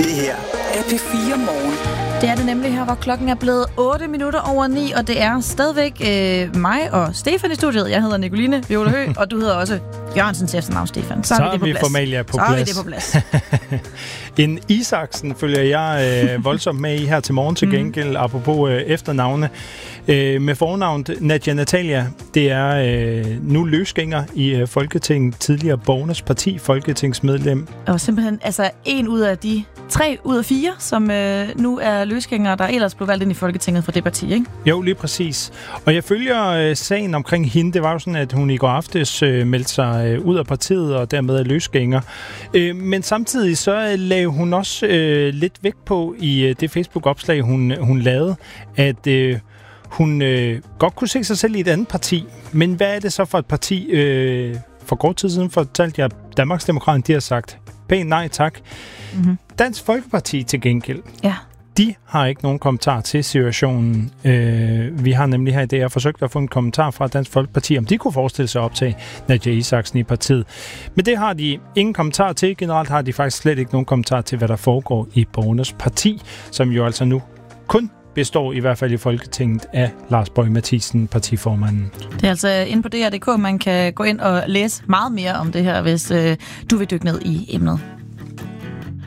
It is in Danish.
Det her er P4 Morgen. Det er det nemlig her, hvor klokken er blevet 8 minutter over 9, og det er stadigvæk mig og Stefan i studiet. Jeg hedder Nicoline Viola Høgh, og du hedder også Jørgensens efternavn, Stefan. Så er vi Formalia på plads. Så er vi det på plads. En Isaksen følger jeg voldsomt med i her til morgen til gengæld, apropos efternavne. Med fornavnet Nadia Natalia, det er nu løsgænger i Folketinget, tidligere Borgernes Parti, folketingsmedlem. Og simpelthen altså 1 ud af de 3 ud af 4, som nu er løsgængere, der ellers blev valgt ind i Folketinget for det parti, ikke? Jo, lige præcis. Og jeg følger sagen omkring hende. Det var jo sådan, at hun i går aftes meldte sig ud af partiet og dermed er løsgænger. Men samtidig så lagde hun også lidt vægt på i det Facebook-opslag, hun lavede, at hun godt kunne se sig selv i et andet parti. Men hvad er det så for et parti? For kort tid siden fortalte jeg, Danmarksdemokraterne, de har sagt pænt nej tak. Mm-hmm. Dansk Folkeparti til gengæld. Ja. De har ikke nogen kommentar til situationen. Vi har nemlig her i dag forsøgt at få en kommentar fra Dansk Folkeparti, om de kunne forestille sig at optage Nadia Isaksen i partiet. Men det har de ingen kommentar til. Generelt har de faktisk slet ikke nogen kommentar til, hvad der foregår i Borgernes Parti, som jo altså nu kun består i hvert fald i Folketinget af Lars Boje Mathiesen, partiformanden. Det er altså inde på DR.dk, man kan gå ind og læse meget mere om det her, hvis du vil dykke ned i emnet.